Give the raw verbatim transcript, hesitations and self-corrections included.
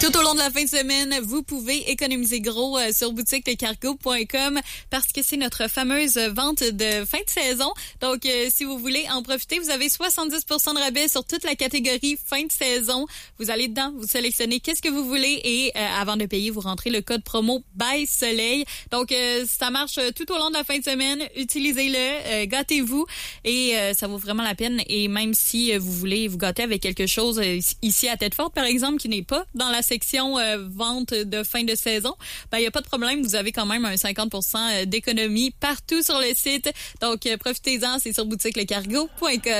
Tout au long de la fin de semaine, vous pouvez économiser gros euh, sur boutique le cargo point com parce que c'est notre fameuse vente de fin de saison. Donc, euh, si vous voulez en profiter, vous avez soixante-dix pour cent de rabais sur toute la catégorie fin de saison. Vous allez dedans, vous sélectionnez qu'est-ce que vous voulez et euh, avant de payer, vous rentrez le code promo By Soleil. Donc, euh, ça marche tout au long de la fin de semaine. Utilisez-le, euh, gâtez-vous et euh, ça vaut vraiment la peine. Et même si euh, vous voulez vous gâter avec quelque chose euh, ici à Tête-Forte, par exemple, qui n'est pas dans la section euh, vente de fin de saison, ben il y a pas de problème, vous avez quand même un cinquante pour cent d'économie partout sur le site. Donc euh, profitez-en, c'est sur boutique le cargo point com.